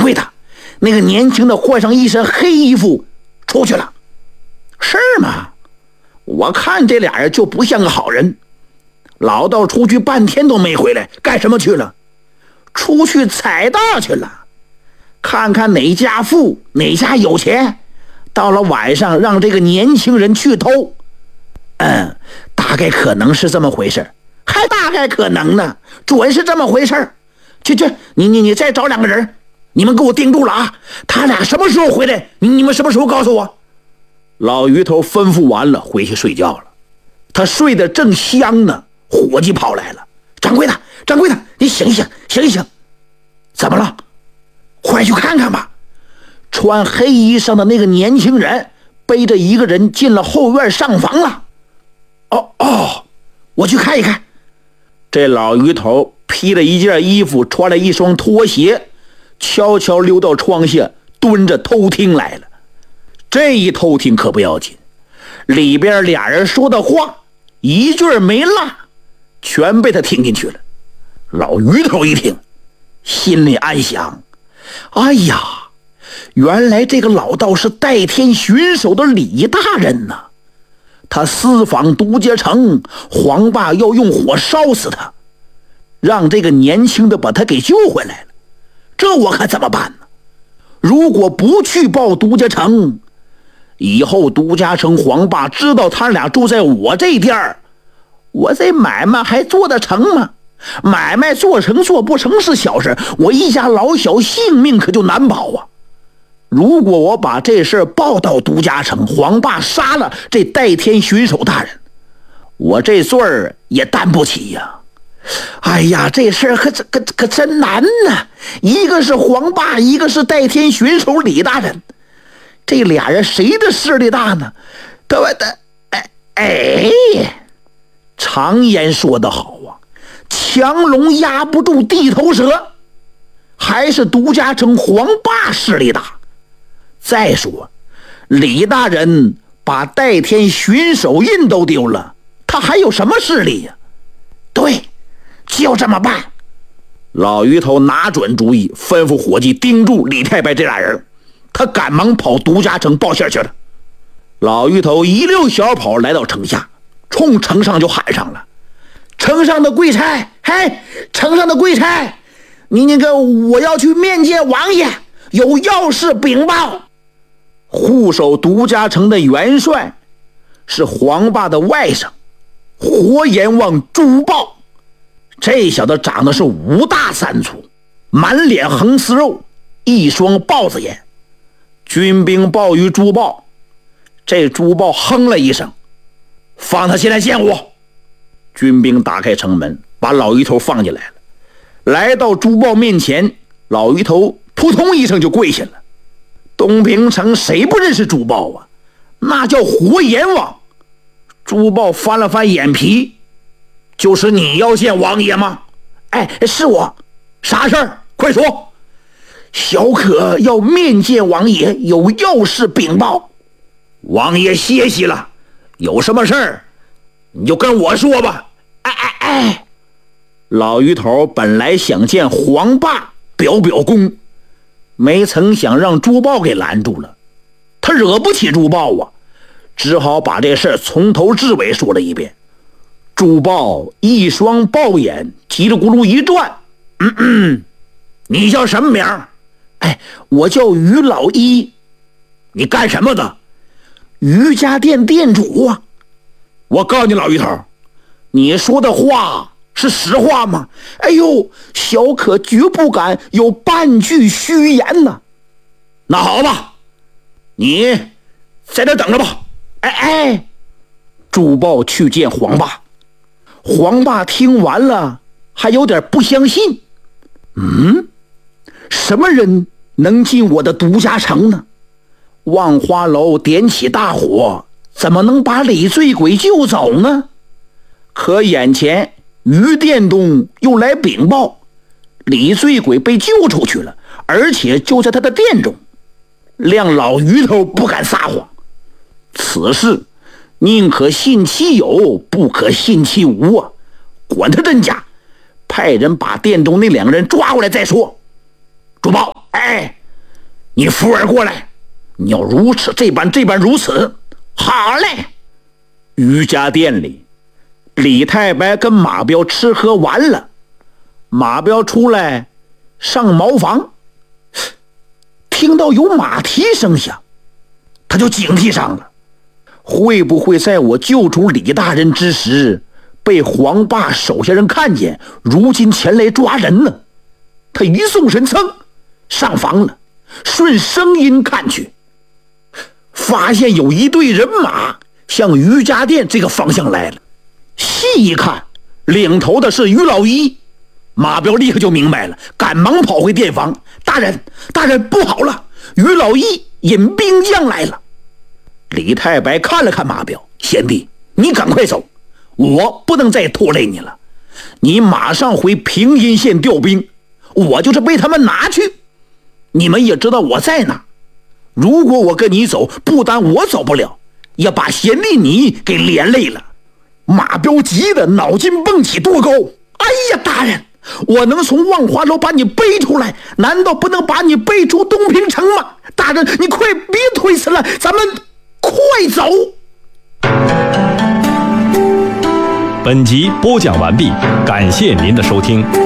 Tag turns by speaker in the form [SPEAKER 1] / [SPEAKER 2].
[SPEAKER 1] 会的，那个年轻的换上一身黑衣服出去了。是吗？我看这俩人就不像个好人。老道出去半天都没回来，干什么去了？出去采大去了，看看哪家富哪家有钱，到了晚上让这个年轻人去偷。大概可能是这么回事，还大概可能呢，准是这么回事。去，你再找2个人，你们给我盯住了啊！他俩什么时候回来？你们什么时候告诉我？老鱼头吩咐完了，回去睡觉了。他睡得正香呢，伙计跑来了：“掌柜的，你醒一醒！怎么了？快去看看吧！”穿黑衣裳的那个年轻人背着一个人进了后院上房了。哦，我去看一看。这老鱼头披了一件衣服，穿了一双拖鞋，悄悄溜到窗下，蹲着偷听来了。这一偷听可不要紧，里边俩人说的话一句没落，全被他听进去了。老鱼头一听，心里暗想：哎呀，原来这个老道是代天巡守的李大人呐！他私访独家城，黄霸要用火烧死他，让这个年轻的把他给救回来了。这我可怎么办呢？如果不去报独家城，以后独家城黄霸知道他俩住在我这店儿，我这买卖还做得成吗？买卖做成做不成是小事，我一家老小性命可就难保啊！如果我把这事报到独家城，黄霸杀了这代天巡守大人，我这罪儿也担不起呀！哎呀，这事儿可真难呐！一个是黄霸，一个是代天巡守李大人，这俩人谁的势力大呢？常言说得好啊，强龙压不住地头蛇，还是独家城黄霸势力大。再说李大人把代天巡守印都丢了，他还有什么势力呀？对，就这么办。老鱼头拿准主意，吩咐伙计盯住李太白这俩人，他赶忙跑独家城报信去了。老鱼头一溜小跑来到城下，冲城上就喊上了：“城上的贵差，城上的贵差，我要去面见王爷，有要事禀报。”护守独家城的元帅是黄霸的外甥活阎王朱豹，这小子长得是5大3粗，满脸横丝肉，一双豹子眼。军兵报于朱豹，这朱豹哼了一声：“放他进来见我。”军兵打开城门，把老鱼头放进来了。来到朱豹面前，老鱼头扑通一声就跪下了。东平城谁不认识朱豹啊？那叫活阎王。朱豹翻了翻眼皮：“就是你要见王爷吗？”“是我。”“啥事儿？快说。”“小可要面见王爷，有要事禀报。”“王爷歇息了，有什么事儿你就跟我说吧。”“老鱼头本来想见黄霸表功，没曾想让朱豹给拦住了。他惹不起朱豹啊，只好把这事从头至尾说了一遍。朱豹一双豹眼叽里咕噜一转：“你叫什么名？”“我叫于老一。”“你干什么的？”“于家店店主啊。”“我告诉你老鱼头，你说的话是实话吗？”“小可绝不敢有半句虚言呢。”“那好吧，你在这等着吧。”朱豹去见黄霸。黄霸听完了还有点不相信：“什么人能进我的独家城呢？万花楼点起大火，怎么能把李醉鬼救走呢？可眼前于殿东又来禀报，李醉鬼被救出去了，而且就在他的殿中，谅老鱼头不敢撒谎。此事宁可信其有，不可信其无啊！管他真假，派人把殿中那2个人抓过来再说。”“朱豹， 你扶儿过来，你要如此这般如此。好嘞。于家店里，李太白跟马彪吃喝完了，马彪出来上茅房，听到有马蹄声响，他就警惕上了，会不会在我救出李大人之时被黄霸手下人看见，如今前来抓人呢？他一纵身噌上房了，顺声音看去，发现有一队人马向于家店这个方向来了。细一看，领头的是于老一。马彪立刻就明白了，赶忙跑回店房。大人不好了，于老一引兵将来了。李太白看了看马彪，贤弟，你赶快走，我不能再拖累你了。你马上回平阴县调兵，我就是被他们拿去，你们也知道我在哪。如果我跟你走，不但我走不了，也把贤弟你给连累了。马彪急得脑筋蹦起多高。哎呀，大人，我能从望华楼把你背出来，难道不能把你背出东平城吗？大人，你快别推辞了，咱们快走。
[SPEAKER 2] 本集播讲完毕，感谢您的收听。